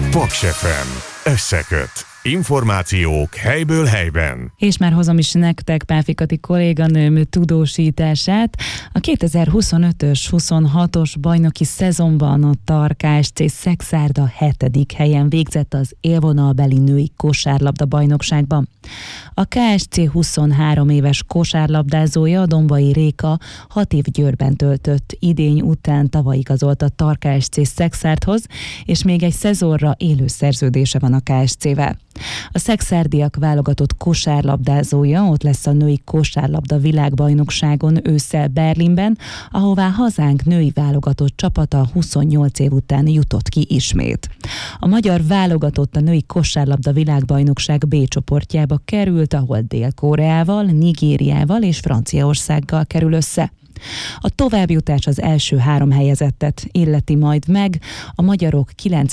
Paks FM. Összeköt. Információk helyből helyben. És már hozom is nektek Páfikati kolléganőm tudósítását. A 2025-ös 26-os bajnoki szezonban a TAR Kft. Szekszárda 7. helyen végzett az élvonalbeli női kosárlabda bajnokságban. A KSC 23 éves kosárlabdázója, Dombai Réka 6 év Győrben töltött idény után tavaly igazolt a TAR Kft. Szekszárdhoz, és még egy szezonra élő szerződése van a KSC-vel. A szekszárdiak válogatott kosárlabdázója ott lesz a női kosárlabda világbajnokságon ősszel Berlinben, ahová hazánk női válogatott csapata 28 év után jutott ki ismét. A magyar válogatott a női kosárlabda világbajnokság B csoportjába került, ahol Dél-Koreával, Nigériával és Franciaországgal kerül össze. A továbbjutás az első 3 helyezettet illeti majd meg, a magyarok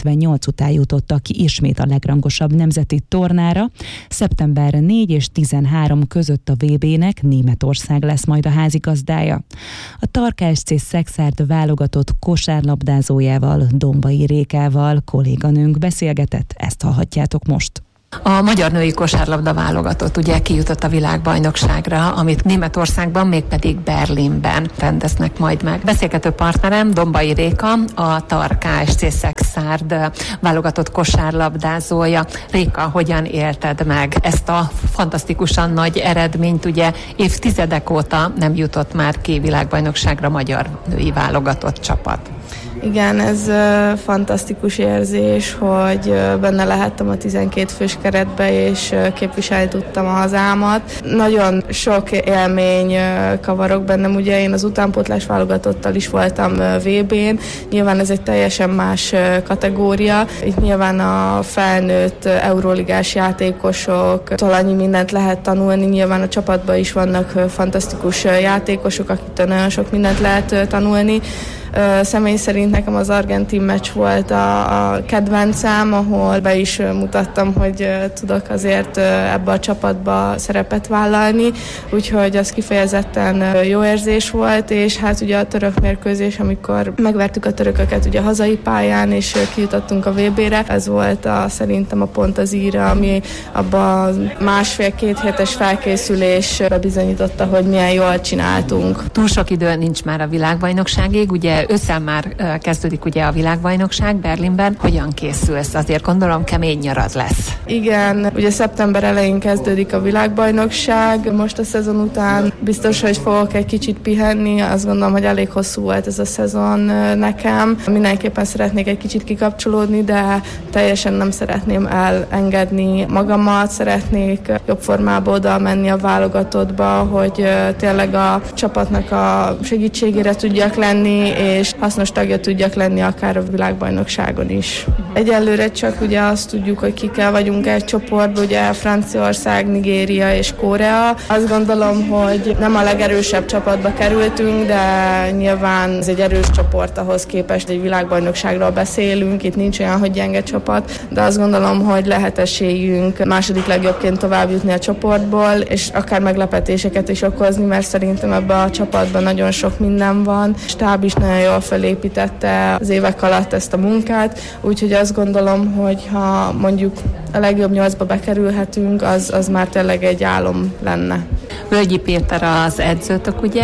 98 után jutottak ki ismét a legrangosabb nemzeti tornára. Szeptember 4 és 13 között a VB-nek Németország lesz majd a házigazdája. A TAR Kft. Szekszárd válogatott kosárlabdázójával, Dombai Rékával kolléganőnk beszélgetett, ezt hallhatjátok most. A magyar női kosárlabda válogatott ugye kijutott a világbajnokságra, amit Németországban, mégpedig Berlinben rendeznek majd meg. Beszélgető partnerem Dombai Réka, a TAR Kft. Szekszárd válogatott kosárlabdázója. Réka, hogyan élted meg ezt a fantasztikusan nagy eredményt? Ugye évtizedek óta nem jutott már ki világbajnokságra magyar női válogatott csapat. Igen, ez fantasztikus érzés, hogy benne lehettem a 12 fős keretbe, és képviselni tudtam a hazámat. Nagyon sok élmény kavarok bennem, ugye én az utánpótlás válogatottal is voltam VB-n, nyilván ez egy teljesen más kategória. Itt nyilván a felnőtt euróligás játékosok, annyi mindent lehet tanulni, nyilván a csapatban is vannak fantasztikus játékosok, akiktől nagyon sok mindent lehet tanulni. Személy szerint nekem az argentin meccs volt a kedvencem, ahol be is mutattam, hogy tudok azért ebbe a csapatba szerepet vállalni, úgyhogy az kifejezetten jó érzés volt, és hát ugye a török mérkőzés, amikor megvertük a törököket ugye a hazai pályán, és kijutottunk a VB-re, ez volt szerintem a pont az íra, ami abban a 1,5-2 hétes felkészülés bebizonyította, hogy milyen jól csináltunk. Túl sok idő nincs már a világbajnokságig, ugye ősszel már kezdődik ugye a világbajnokság Berlinben. Hogyan készülsz? Azért gondolom kemény nyarad lesz. Igen, ugye szeptember elején kezdődik a világbajnokság. Most a szezon után biztos, hogy fogok egy kicsit pihenni. Azt gondolom, hogy elég hosszú volt ez a szezon nekem. Mindenképpen szeretnék egy kicsit kikapcsolódni, de teljesen nem szeretném elengedni magamat. Szeretnék jobb formába oda menni a válogatottba, hogy tényleg a csapatnak a segítségére tudjak lenni, és hasznos tagja tudjak lenni akár a világbajnokságon is. Egyelőre csak ugye azt tudjuk, hogy kikkel vagyunk egy csoportban, ugye Franciaország, Nigéria és Korea. Azt gondolom, hogy nem a legerősebb csapatba kerültünk, de nyilván ez egy erős csoport, ahhoz képest egy világbajnokságról beszélünk, itt nincs olyan, hogy gyenge csapat, de azt gondolom, hogy lehet esélyünk második legjobbként tovább jutni a csoportból, és akár meglepetéseket is okozni, mert szerintem ebben a csapatban nagyon sok minden van. Stáb is nagyon jól felépítette az évek alatt ezt a munkát, úgyhogy azt gondolom, hogy ha mondjuk a legjobb 8-ba bekerülhetünk, az már tényleg egy álom lenne. Völgyi Péter az edzőtök, ugye?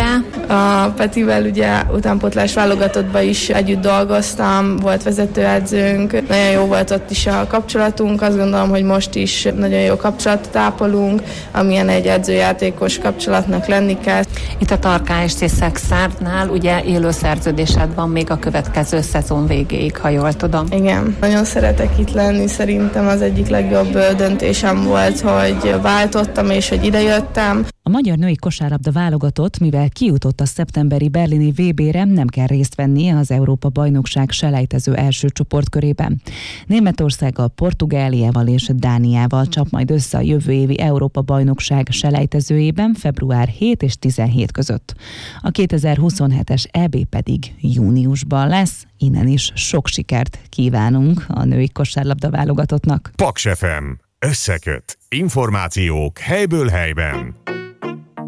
A Petivel ugye utánpótlás válogatottban is együtt dolgoztam, volt vezetőedzőnk, nagyon jó volt ott is a kapcsolatunk, azt gondolom, hogy most is nagyon jó kapcsolatot ápolunk, amilyen egy edzőjátékos kapcsolatnak lenni kell. Itt a TAR Kft. Szekszárdnál ugye élő szerződésed van még a következő szezon végéig, ha jól tudom. Igen, nagyon szeretek itt lenni, szerintem az egyik legjobb döntésem volt, hogy váltottam és hogy idejöttem. A magyar női kosárlabda válogatott, mivel kijutott a szeptemberi berlini VB-re, nem kell részt vennie az Európa-bajnokság selejtező első csoportkörében. Németországgal, Portugáliával és Dániával csap majd össze a jövő évi Európa-bajnokság selejtezőjében február 7 és 17 között. A 2027-es EB pedig júniusban lesz, innen is sok sikert kívánunk a női kosárlabda válogatottnak. Paks FM. Összeköt. Információk helyből helyben.